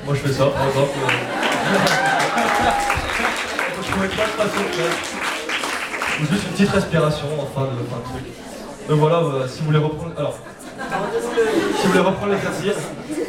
Moi je fais ça, par exemple. Je pouvais pas se passer au fait. Ou juste une petite respiration en fin de truc. Donc voilà, si vous voulez reprendre. Alors. Si vous voulez reprendre l'exercice.